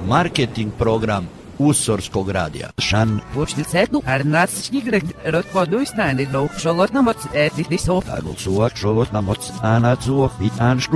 marketing program Usorskog radija. Shan Vučnicetu Arnatsnigret Rotvoduisnani do Šolotnamoc Etitisov. Agulsuak Šolotnamoc Anacuok Vitanšku